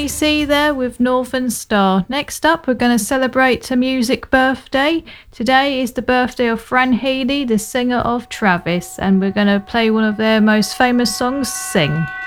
AC there with Northern Star. Next up, we're going to celebrate a music birthday. Today is the birthday of Fran Healy, the singer of Travis, and we're going to play one of their most famous songs, Sing.